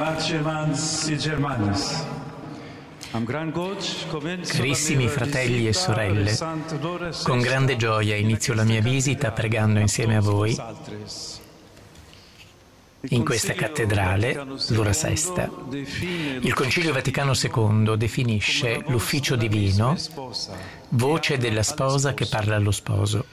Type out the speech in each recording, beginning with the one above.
Carissimi fratelli e sorelle, con grande gioia inizio la mia visita pregando insieme a voi in questa cattedrale, l'ora sesta. Il Concilio Vaticano II definisce l'ufficio divino voce della sposa che parla allo sposo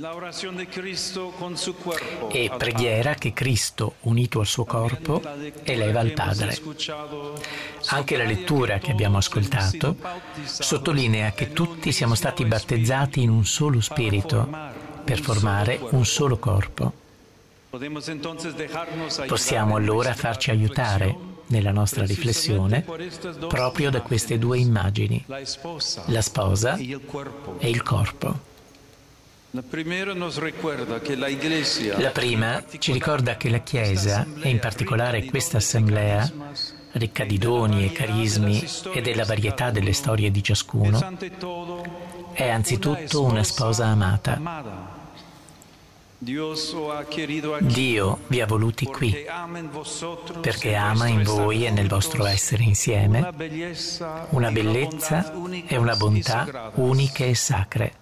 e preghiera che Cristo, unito al suo corpo, eleva al Padre. Anche la lettura che abbiamo ascoltato sottolinea che tutti siamo stati battezzati in un solo spirito per formare un solo corpo. Possiamo allora farci aiutare nella nostra riflessione proprio da queste due immagini, la sposa e il corpo. La prima ci ricorda che la Chiesa, e in particolare questa assemblea, ricca di doni e carismi e della varietà delle storie di ciascuno, è anzitutto una sposa amata. Dio vi ha voluti qui perché ama in voi e nel vostro essere insieme una bellezza e una bontà uniche e sacre.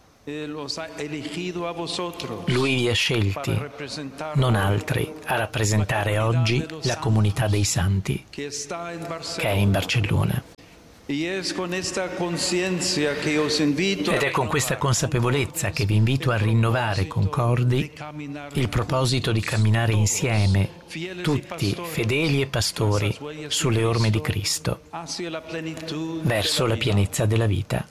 Lui vi ha scelti, non altri, a rappresentare oggi la comunità dei santi che è in Barcellona. Ed è con questa consapevolezza che vi invito a rinnovare concordi il proposito di camminare insieme, tutti fedeli e pastori, sulle orme di Cristo, verso la pienezza della vita.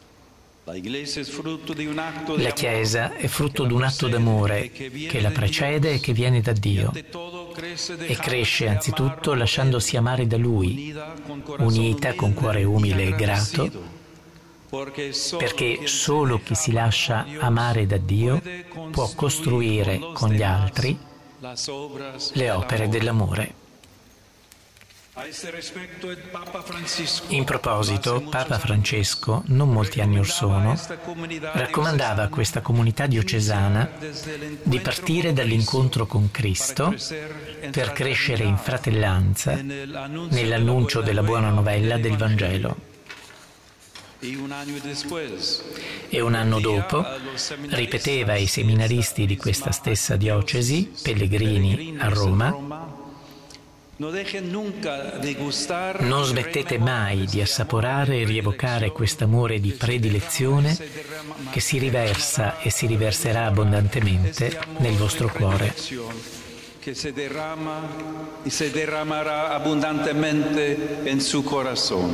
La Chiesa è frutto di un atto d'amore che la precede e che viene da Dio e cresce anzitutto lasciandosi amare da Lui, unita con cuore umile e grato, perché solo chi si lascia amare da Dio può costruire con gli altri le opere dell'amore. In proposito, Papa Francesco, non molti anni or sono, raccomandava a questa comunità diocesana di partire dall'incontro con Cristo per crescere in fratellanza nell'annuncio della buona novella del Vangelo. E un anno dopo ripeteva ai seminaristi di questa stessa diocesi, pellegrini a Roma: non smettete mai di assaporare e rievocare quest'amore di predilezione che si riversa e si riverserà abbondantemente nel vostro cuore. Che se derramará abbondantemente en su corazón.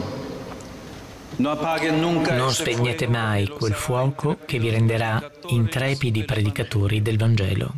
Non spegnete mai quel fuoco che vi renderà intrepidi predicatori del Vangelo.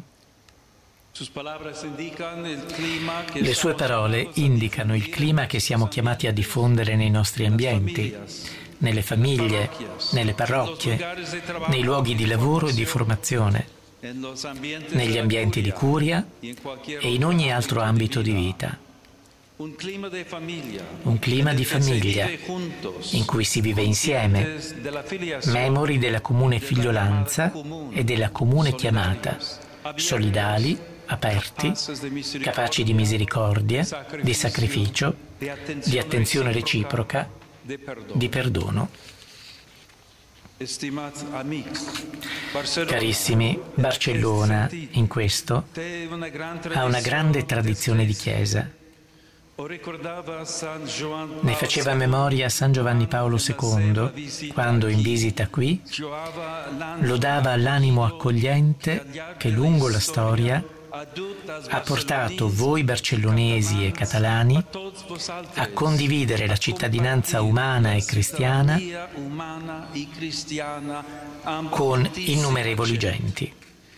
Le sue parole indicano il clima che siamo chiamati a diffondere nei nostri ambienti, nelle famiglie, nelle parrocchie, nei luoghi di lavoro e di formazione, negli ambienti di curia e in ogni altro ambito di vita. Un clima di famiglia in cui si vive insieme, memori della comune figliolanza e della comune chiamata, solidali, aperti, capaci di misericordia, di sacrificio, di attenzione reciproca, di perdono. Carissimi, Barcellona, in questo, ha una grande tradizione di Chiesa. Ne faceva memoria San Giovanni Paolo II quando, in visita qui, lodava l'animo accogliente che lungo la storia ha portato voi barcellonesi e catalani a condividere la cittadinanza umana e cristiana con innumerevoli genti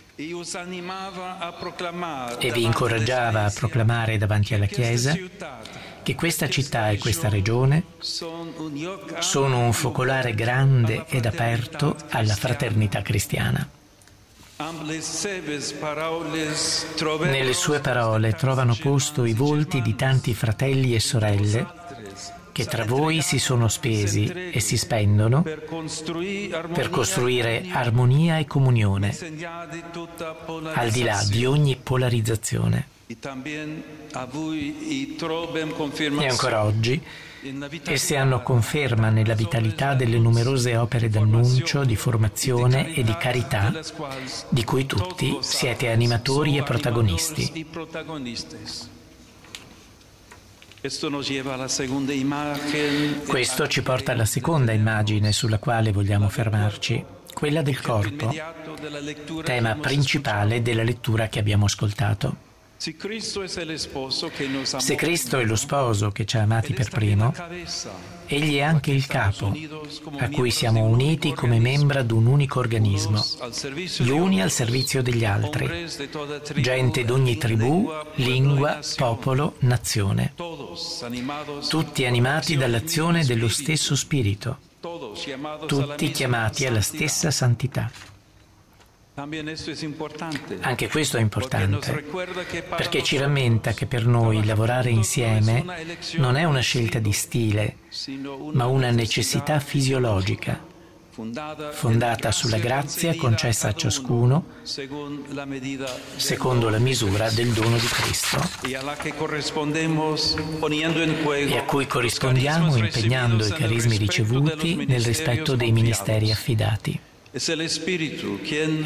e vi incoraggiava a proclamare davanti alla Chiesa che questa città e questa regione sono un focolare grande ed aperto alla fraternità cristiana. Nelle sue parole trovano posto i volti di tanti fratelli e sorelle che tra voi si sono spesi e si spendono per costruire armonia e comunione, al di là di ogni polarizzazione. E ancora oggi esse hanno conferma nella vitalità delle numerose opere d'annuncio, di formazione e di carità di cui tutti siete animatori e protagonisti. Questo ci porta alla seconda immagine sulla quale vogliamo fermarci, quella del corpo, tema principale della lettura che abbiamo ascoltato. Se Cristo è lo sposo che ci ha amati per primo, Egli è anche il capo, a cui siamo uniti come membra di un unico organismo, gli uni al servizio degli altri, gente d'ogni tribù, lingua, popolo, nazione, tutti animati dall'azione dello stesso Spirito, tutti chiamati alla stessa santità. Anche questo è importante, perché ci rammenta che per noi lavorare insieme non è una scelta di stile, ma una necessità fisiologica, fondata sulla grazia concessa a ciascuno secondo la misura del dono di Cristo, e a cui corrispondiamo impegnando i carismi ricevuti nel rispetto dei ministeri affidati. È lo Spirito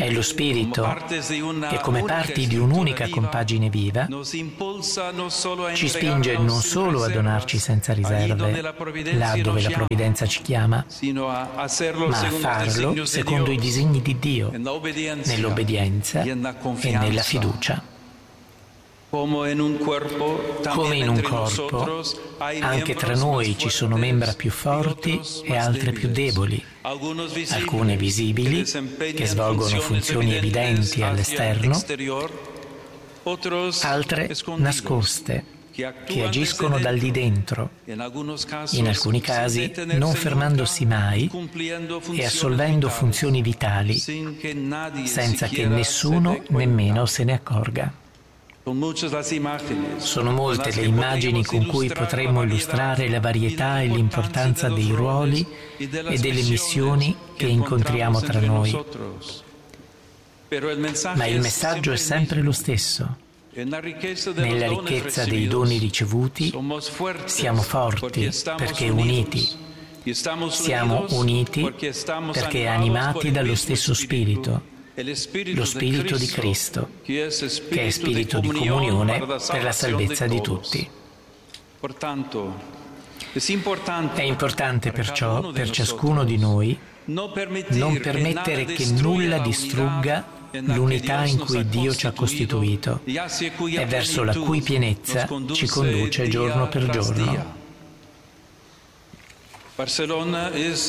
che, come parti di un'unica compagine viva, ci spinge non solo a donarci senza riserve, là dove la provvidenza ci chiama, ma a farlo secondo i disegni di Dio, nell'obbedienza e nella fiducia. Come in un corpo, anche tra noi ci sono membra più forti e altre più deboli, alcune visibili, che svolgono funzioni evidenti all'esterno, altre nascoste, che agiscono dal di dentro, in alcuni casi non fermandosi mai e assolvendo funzioni vitali, senza che nessuno nemmeno se ne accorga. Sono molte le immagini con cui potremmo illustrare la varietà e l'importanza dei ruoli e delle missioni che incontriamo tra noi. Ma il messaggio è sempre lo stesso. Nella ricchezza dei doni ricevuti siamo forti perché uniti. Siamo uniti perché animati dallo stesso Spirito, lo Spirito di Cristo, che è Spirito di comunione per la salvezza di tutti. È importante perciò per ciascuno di noi non permettere che nulla distrugga l'unità in cui Dio ci ha costituito e verso la cui pienezza ci conduce giorno per giorno. Barcellona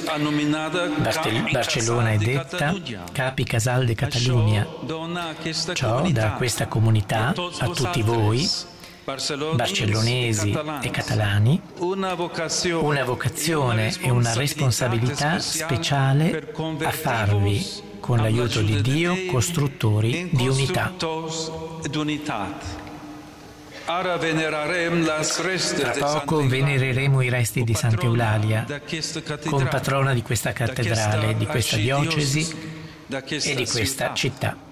è detta Capi Casal de Catalunya. Ciò dà a questa comunità, a tutti voi, barcellonesi e catalani, una vocazione e una responsabilità speciale a farvi, con l'aiuto di Dio, costruttori di unità. Tra poco venereremo i resti di Santa Eulalia, compatrona di questa cattedrale, di questa diocesi e di questa città.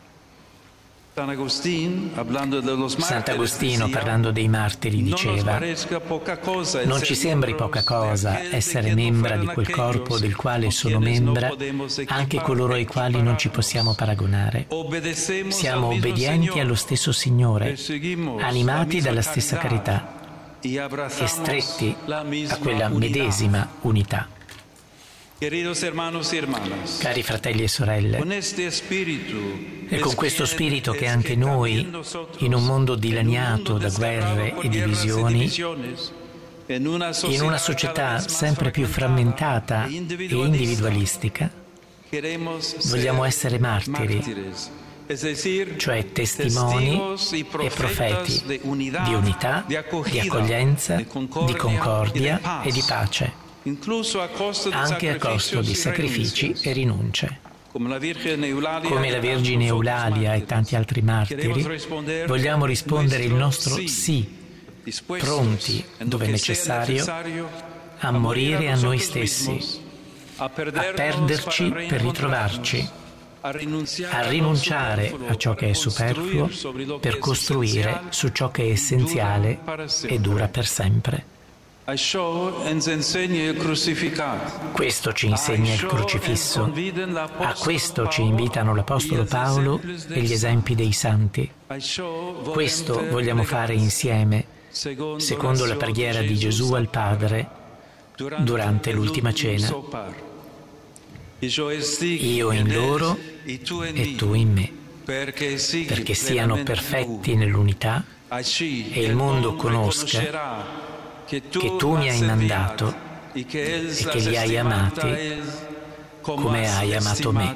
Sant'Agostino, parlando dei martiri, diceva: non ci sembri poca cosa essere membra di quel corpo del quale sono membra anche coloro ai quali non ci possiamo paragonare. Siamo obbedienti allo stesso Signore, animati dalla stessa carità e stretti a quella medesima unità. Cari fratelli e sorelle, è con questo spirito che anche noi, in un mondo dilaniato da guerre e divisioni, in una società sempre più frammentata e individualistica, vogliamo essere martiri, cioè testimoni e profeti di unità, di accoglienza, di concordia e di pace, anche a costo di sacrifici e rinunce. Come la Vergine Eulalia e tanti altri martiri, vogliamo rispondere il nostro sì, pronti, dove necessario, a morire a noi stessi, a perderci per ritrovarci, a rinunciare a ciò che è superfluo per costruire su ciò che è essenziale e dura per sempre. Questo ci insegna il crocifisso, a questo ci invitano l'Apostolo Paolo e gli esempi dei santi. Questo vogliamo fare insieme, secondo la preghiera di Gesù al Padre durante l'ultima cena. Io in loro e tu in me, perché siano perfetti nell'unità e il mondo conosca che tu mi hai mandato e che li hai amati come hai amato me.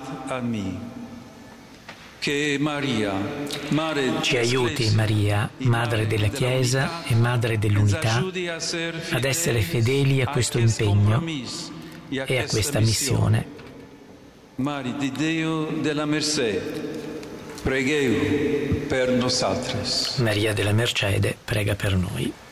Ci aiuti, Maria, Madre della Chiesa e Madre dell'Unità, ad essere fedeli a questo impegno e a questa missione. Mare di Dio della Mercè, pregheu per nosaltres. Maria della Mercede, prega per noi.